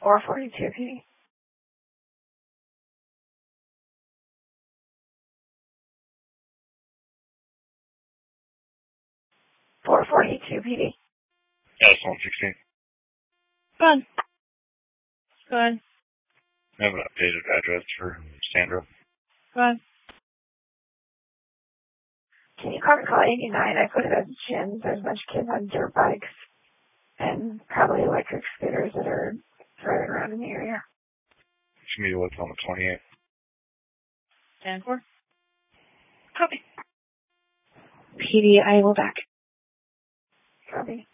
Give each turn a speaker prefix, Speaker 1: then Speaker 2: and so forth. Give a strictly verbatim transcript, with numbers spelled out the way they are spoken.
Speaker 1: four forty-two P D. four forty-two P D.
Speaker 2: Yes, one sixteen.
Speaker 1: Go ahead. Go ahead.
Speaker 2: I have an updated address for Sandra.
Speaker 1: Go ahead. Can you call me call eighty-nine? I put it at the gyms. There's a bunch of kids on dirt bikes and probably electric scooters that are driving around in the area.
Speaker 2: Should meet what's on the twenty-eighth.
Speaker 1: ten four. Copy. P D, I will back. Copy.